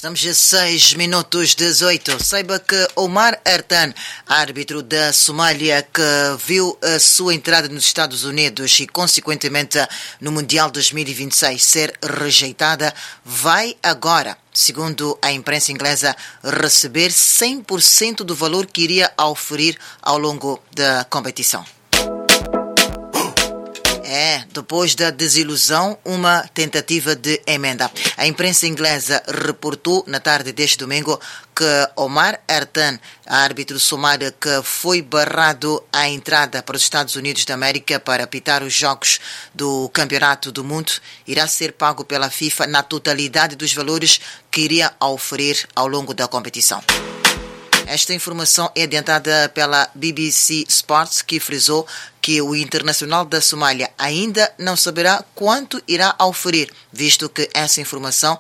Estamos a 6 minutos 18. Saiba que Omar Artan, árbitro da Somália, que viu a sua entrada nos Estados Unidos e, consequentemente, no Mundial 2026 ser rejeitada, vai agora, segundo a imprensa inglesa, receber 100% do valor que iria oferir ao longo da competição. Depois da desilusão, uma tentativa de emenda. A imprensa inglesa reportou na tarde deste domingo que Omar Artan, árbitro somália que foi barrado à entrada para os Estados Unidos da América para apitar os jogos do Campeonato do Mundo, irá ser pago pela FIFA na totalidade dos valores que iria oferir ao longo da competição. Esta informação é adiantada pela BBC Sports, que frisou que o Internacional da Somália ainda não saberá quanto irá oferir, visto que essa informação